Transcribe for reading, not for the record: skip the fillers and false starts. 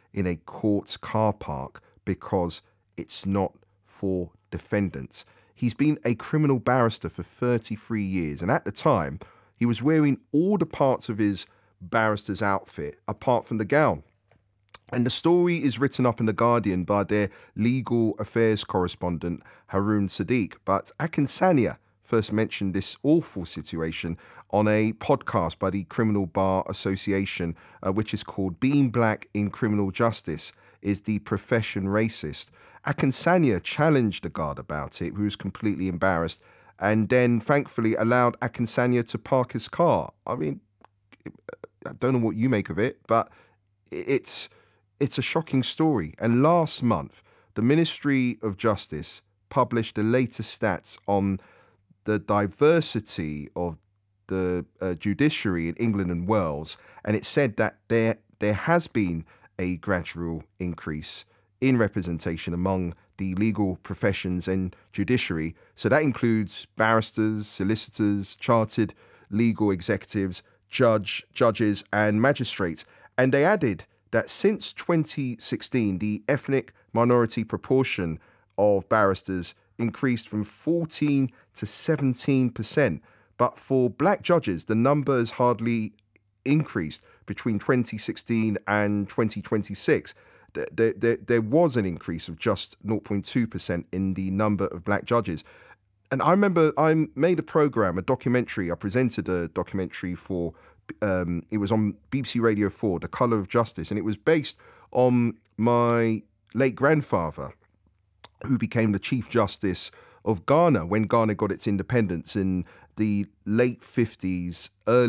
in a court's car park because it's not for defendants. He's been a criminal barrister for 33 years, and at the time, he was wearing all the parts of his barrister's outfit apart from the gown. And the story is written up in The Guardian by their legal affairs correspondent, Haroon Sadiq. But Akinsanya first mentioned this awful situation on a podcast by the Criminal Bar Association, which is called Being Black in Criminal Justice, Is the Profession Racist? Akinsanya challenged the guard about it, who was completely embarrassed, and then thankfully allowed Akinsanya to park his car. I mean, I don't know what you make of it, but it's a shocking story. And last month, the Ministry of Justice published the latest stats on the diversity of the judiciary in England and Wales, and it said that there has been a gradual increase in representation among the legal professions and judiciary. So that includes barristers, solicitors, chartered legal executives, judges, and magistrates. And they added that since 2016, the ethnic minority proportion of barristers increased from 14 to 17%. But for black judges, the number has hardly increased between 2016 and 2026. There was an increase of just 0.2% in the number of black judges. And I remember I made a documentary. I presented a documentary for, it was on BBC Radio 4, The Colour of Justice, and it was based on my late grandfather, who became the Chief Justice of Ghana when Ghana got its independence in the late 50s, early